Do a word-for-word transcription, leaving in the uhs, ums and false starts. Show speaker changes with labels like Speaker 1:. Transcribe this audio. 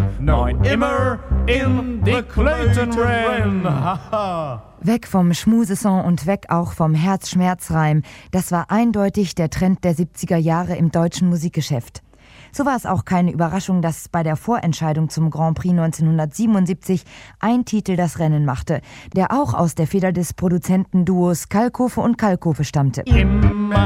Speaker 1: no, immer in die Klöten rennen.
Speaker 2: Weg vom Schmusesong und weg auch vom Herzschmerzreim. Das war eindeutig der Trend der siebziger Jahre im deutschen Musikgeschäft. So war es auch keine Überraschung, dass bei der Vorentscheidung zum Grand Prix neunzehnhundertsiebenundsiebzig ein Titel das Rennen machte, der auch aus der Feder des Produzentenduos Kalkofe und Kalkofe stammte.
Speaker 1: Immer